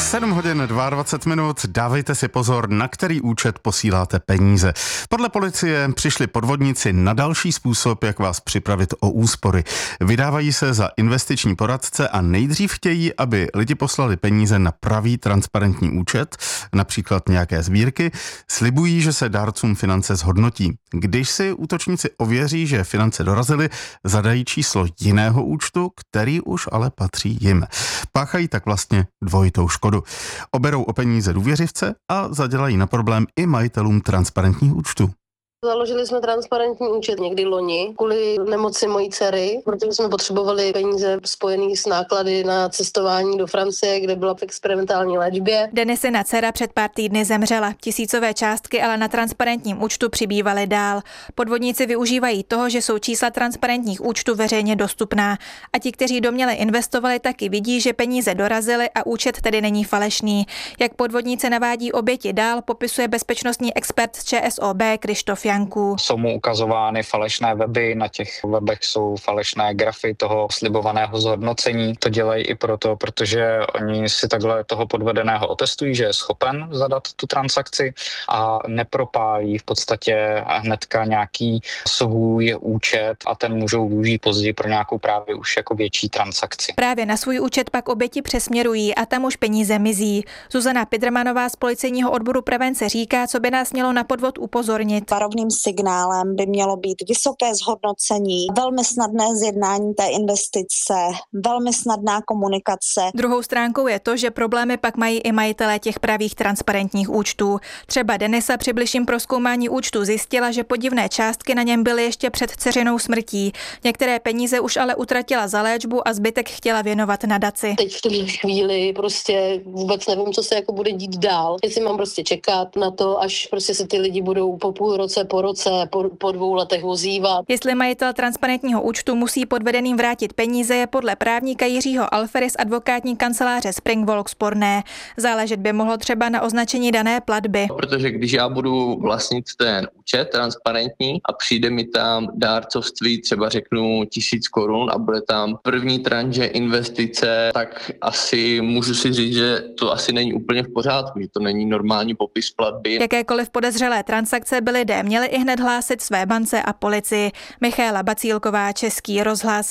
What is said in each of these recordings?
7 hodin 22 minut, dávejte si pozor, na který účet posíláte peníze. Podle policie přišli podvodníci na další způsob, jak vás připravit o úspory. Vydávají se za investiční poradce a nejdřív chtějí, aby lidi poslali peníze na pravý transparentní účet, například nějaké sbírky, slibují, že se dárcům finance zhodnotí. Když si útočníci ověří, že finance dorazily, zadají číslo jiného účtu, který už ale patří jim. Páchají tak vlastně dvojitou škodu. Oberou o peníze důvěřivce a zadělají na problém i majitelům transparentních účtů. Založili jsme transparentní účet někdy loni kvůli nemoci mojí dcery, protože jsme potřebovali peníze spojené s náklady na cestování do Francie, kde byla v experimentální léčbě. Denisina dcera před pár týdny zemřela. Tisícové částky ale na transparentním účtu přibývaly dál. Podvodníci využívají toho, že jsou čísla transparentních účtů veřejně dostupná. A ti, kteří domněle investovali, taky vidí, že peníze dorazily a účet tedy není falešný. Jak podvodníci navádí oběti dál, popisuje bezpečnostní expert z ČSOB Krištof Janku. Jsou mu ukazovány falešné weby, na těch webech jsou falešné grafy toho slibovaného zhodnocení. To dělají i proto, protože oni si takhle toho podvedeného otestují, že je schopen zadat tu transakci a nepropálí v podstatě hnedka nějaký svůj účet a ten můžou využít později pro nějakou právě už jako větší transakci. Právě na svůj účet pak oběti přesměrují a tam už peníze mizí. Zuzana Pidrmanová z policejního odboru prevence říká, co by nás mělo na podvod upozornit. Varovným signálem by mělo být vysoké zhodnocení, velmi snadné zjednání té investice, velmi snadná komunikace. Druhou stránkou je to, že problémy pak mají i majitelé těch pravých transparentních účtů. Třeba Denisa při bližším prozkoumání účtu zjistila, že podivné částky na něm byly ještě před dceřinou smrtí. Některé peníze už ale utratila za léčbu a zbytek chtěla věnovat nadaci. Teď v tuhle chvíli prostě vůbec nevím, co se jako bude dít dál. Jestli mám prostě čekat na to, až prostě se ty lidi budou po půl roce, po roce, po 2 letech ozývat. Jestli majitel transparentního účtu musí podvedeným vrátit peníze, je podle právníka Jiřího Alfery z advokátní kanceláře Springwalk sporné. Záležet by mohlo třeba na označení dané platby. Protože když já budu vlastnit ten účet transparentní a přijde mi tam dárcovství, třeba řeknu 1000 korun a bude tam první tranže investice, tak asi můžu si říct, že to asi není úplně v pořádku, že to není normální popis platby. Jakékoliv podezřelé transakce by lidé měli i hned hlásit své bance a policii. Michaela Bacílková, Český rozhlas.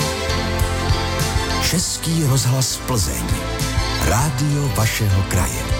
Český rozhlas Plzeň. Rádio vašeho kraje.